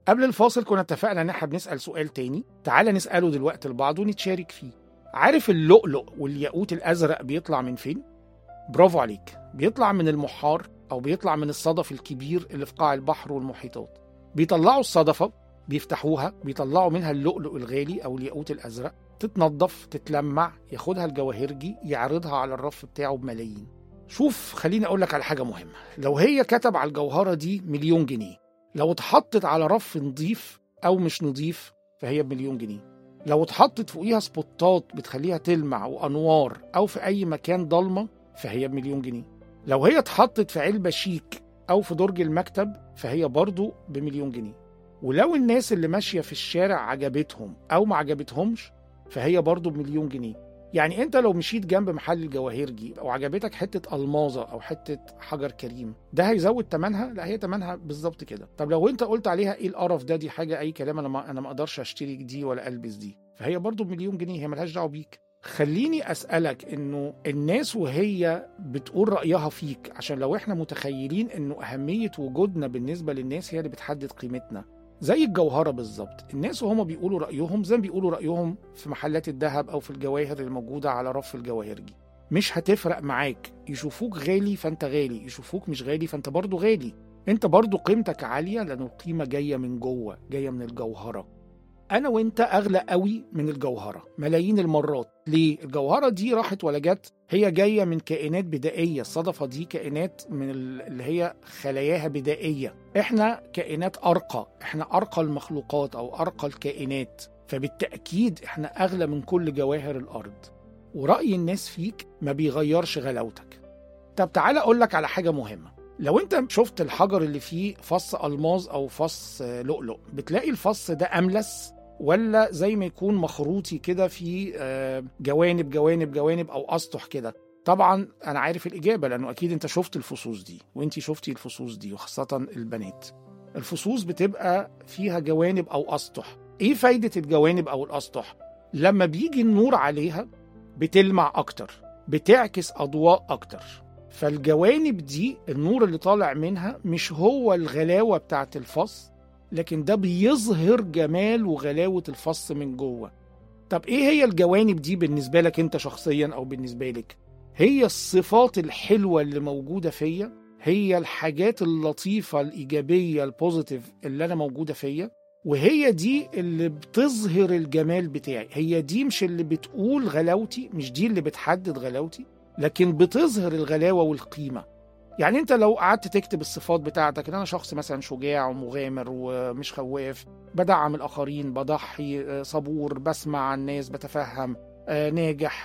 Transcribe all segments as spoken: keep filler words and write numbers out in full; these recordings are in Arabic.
قبل الفاصل كنا اتفقنا ان احنا بنسأل سؤال تاني، تعال نسأله دلوقتي لبعض ونتشارك فيه. عارف اللؤلؤ والياقوت الازرق بيطلع من فين؟ برافو عليك، بيطلع من المحار او بيطلع من الصدف الكبير اللي في قاع البحر والمحيطات. بيطلعوا الصدفة، بيفتحوها، بيطلعوا منها اللؤلؤ الغالي او الياقوت الازرق، تتنضف، تتلمع، ياخدها الجواهرجي يعرضها على الرف بتاعه بملايين. شوف، خليني اقول لك على حاجة مهمة. لو هي كتب على الجوهرة دي مليون جنيه، لو اتحطت على رف نضيف او مش نضيف فهي بمليون جنيه. لو اتحطت فوقيها سبوتات بتخليها تلمع وانوار او في اي مكان ضلمه فهي بمليون جنيه. لو هي اتحطت في علبه شيك او في درج المكتب فهي برضو بمليون جنيه. ولو الناس اللي ماشيه في الشارع عجبتهم او ما عجبتهمش فهي برضو بمليون جنيه. يعني انت لو مشيت جنب محل الجواهرجي او عجبتك حته الماظه او حته حجر كريم، ده هيزود تمنها؟ لا، هي تمنها بالظبط كده. طب لو انت قلت عليها ايه القرف ده، دي حاجه اي كلام، انا ما انا ما اقدرش اشتري دي ولا البس دي، فهي برضو بمليون جنيه، هي ملهاش دعوه بيك. خليني اسالك، انه الناس وهي بتقول رايها فيك، عشان لو احنا متخيلين انه اهميه وجودنا بالنسبه للناس هي اللي بتحدد قيمتنا، زي الجوهرة بالظبط. الناس وهم بيقولوا رأيهم زي ما بيقولوا رأيهم في محلات الذهب أو في الجواهر اللي موجودة على رف الجواهرجي. مش هتفرق معاك، يشوفوك غالي فأنت غالي، يشوفوك مش غالي فأنت برضو غالي. أنت برضو قيمتك عالية لأن القيمة جاية من جوه، جاية من الجوهرة. أنا وأنت أغلى قوي من الجوهرة ملايين المرات. ليه؟ الجوهرة دي راحت ولا جت، هي جاية من كائنات بدائية. الصدفة دي كائنات من اللي هي خلاياها بدائية. إحنا كائنات أرقى، إحنا أرقى المخلوقات أو أرقى الكائنات، فبالتأكيد إحنا أغلى من كل جواهر الأرض. ورأي الناس فيك ما بيغيرش غلاوتك. طب تعال أقول لك على حاجة مهمة. لو انت شفت الحجر اللي فيه فص ألماظ أو فص لؤلؤ، بتلاقي الفص ده أملس ولا زي ما يكون مخروطي كده في جوانب جوانب جوانب أو أسطح كده؟ طبعا أنا عارف الإجابة، لأنه أكيد أنت شفت الفصوص دي وأنتي شفتي الفصوص دي، وخاصة البنات. الفصوص بتبقى فيها جوانب أو أسطح. إيه فايدة الجوانب أو الأسطح؟ لما بيجي النور عليها بتلمع أكتر، بتعكس أضواء أكتر. فالجوانب دي النور اللي طالع منها مش هو الغلاوة بتاعت الفص، لكن ده بيظهر جمال وغلاوة الفص من جوه. طب ايه هي الجوانب دي بالنسبة لك انت شخصيا او بالنسبة لك؟ هي الصفات الحلوة اللي موجودة فيا، هي الحاجات اللطيفة الإيجابية البوزيتيف اللي أنا موجودة فيا، وهي دي اللي بتظهر الجمال بتاعي. هي دي مش اللي بتقول غلاوتي، مش دي اللي بتحدد غلاوتي، لكن بتظهر الغلاوة والقيمة. يعني انت لو قعدت تكتب الصفات بتاعتك، ان انا شخص مثلا شجاع ومغامر ومش خواف، بدعم الآخرين، بضحي، صبور، بسمع عن الناس، بتفهم، ناجح،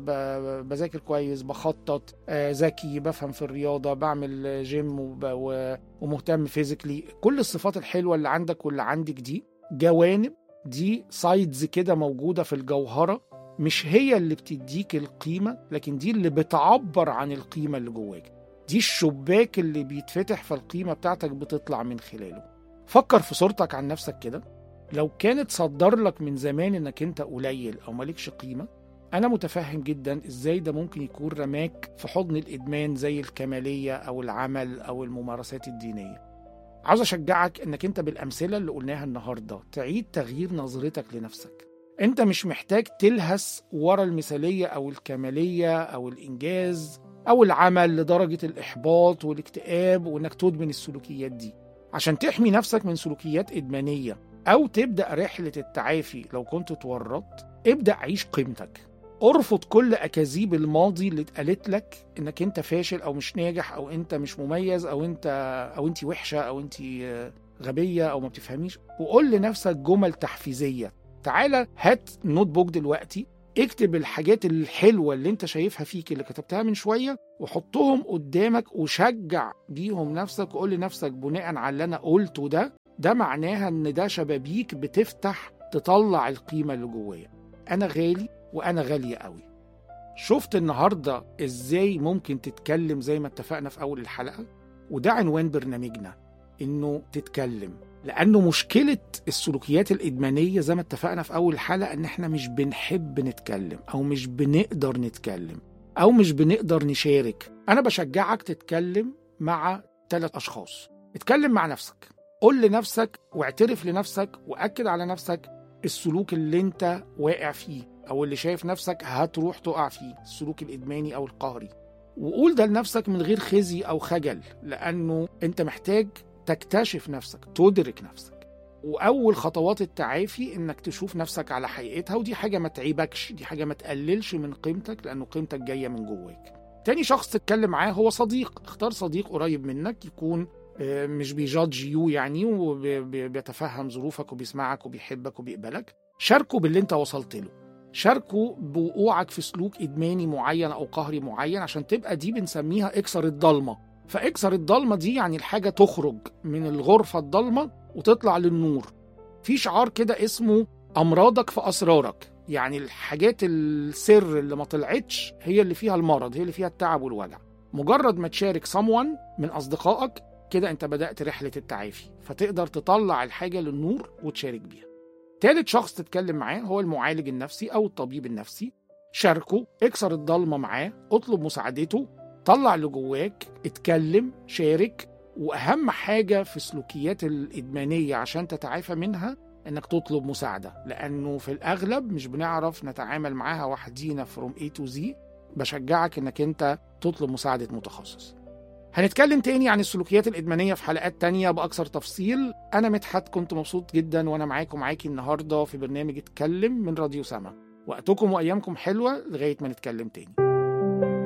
بذاكر كويس، بخطط، ذكي، بفهم في الرياضة، بعمل جيم ومهتم فيزيكلي، كل الصفات الحلوة اللي عندك واللي عندك دي جوانب، دي سايدز كده موجودة في الجوهرة، مش هي اللي بتديك القيمة، لكن دي اللي بتعبر عن القيمة اللي جواك. دي الشباك اللي بيتفتح فالقيمة بتاعتك بتطلع من خلاله. فكر في صورتك عن نفسك كده، لو كانت صدر لك من زمان انك انت قليل او مالكش قيمة، انا متفهم جدا ازاي ده ممكن يكون رماك في حضن الادمان زي الكمالية او العمل او الممارسات الدينية. عاوز اشجعك انك انت بالامثلة اللي قلناها النهاردة تعيد تغيير نظرتك لنفسك. انت مش محتاج تلهس ورا المثالية او الكمالية او الانجاز او العمل لدرجة الاحباط والاكتئاب وانك تدمن السلوكيات دي. عشان تحمي نفسك من سلوكيات ادمانية او تبدأ رحلة التعافي لو كنت تورطت، ابدأ عيش قيمتك. ارفض كل اكاذيب الماضي اللي اتقالت لك انك انت فاشل او مش ناجح او انت مش مميز او انت او انت وحشة او انت غبية او ما بتفهميش، وقول لنفسك جمل تحفيزية. تعالى هات نوت بوك دلوقتي، اكتب الحاجات الحلوة اللي انت شايفها فيك اللي كتبتها من شوية وحطهم قدامك وشجع بيهم نفسك، وقول لنفسك بناء على اللي انا قلته ده ده معناها ان ده شبابيك بتفتح تطلع القيمة اللي جوايا. انا غالي وانا غالية قوي. شفت النهاردة ازاي ممكن تتكلم زي ما اتفقنا في اول الحلقة؟ وده عنوان برنامجنا، انه تتكلم. لانه مشكلة السلوكيات الادمانية زي ما اتفقنا في اول الحلقة ان احنا مش بنحب نتكلم او مش بنقدر نتكلم او مش بنقدر نشارك. انا بشجعك تتكلم مع ثلاث اشخاص. اتكلم مع نفسك، قول لنفسك واعترف لنفسك وأكد على نفسك السلوك اللي انت واقع فيه أو اللي شايف نفسك هتروح تقع فيه، السلوك الإدماني أو القهري، وقول ده لنفسك من غير خزي أو خجل، لأنه انت محتاج تكتشف نفسك، تدرك نفسك. وأول خطوات التعافي إنك تشوف نفسك على حقيقتها، ودي حاجة ما تعيبكش، دي حاجة ما تقللش من قيمتك، لأنه قيمتك جاية من جواك. تاني شخص تتكلم معاه هو صديق. اختار صديق قريب منك، يكون مش بيجادج يو يعني، وبيتفهم ظروفك وبيسمعك وبيحبك وبيقبلك. شاركه باللي انت وصلت له، شاركه بوقوعك في سلوك إدماني معين أو قهري معين، عشان تبقى دي بنسميها اكسر الضلمة. فاكسر الضلمة دي يعني الحاجة تخرج من الغرفة الضلمة وتطلع للنور. في شعار كده اسمه أمراضك في أسرارك، يعني الحاجات السر اللي ما طلعتش هي اللي فيها المرض، هي اللي فيها التعب والوجع. مجرد ما تشارك someone من أصدقائك كده انت بدأت رحلة التعافي، فتقدر تطلع الحاجة للنور وتشارك بيها. ثالث شخص تتكلم معاه هو المعالج النفسي أو الطبيب النفسي. شاركه، اكسر الضلمة معاه، اطلب مساعدته، طلع اللي جواك، اتكلم، شارك. وأهم حاجة في السلوكيات الإدمانية عشان تتعافى منها إنك تطلب مساعدة، لأنه في الأغلب مش بنعرف نتعامل معاها وحدينا from A to Z. بشجعك إنك أنت تطلب مساعدة متخصص. هنتكلم تاني عن السلوكيات الإدمانية في حلقات تانية بأكثر تفصيل. أنا مدحت، كنت مبسوط جدا وأنا معاكم معاكي النهاردة في برنامج اتكلم من راديو سما. وقتكم وأيامكم حلوة لغاية ما نتكلم تاني.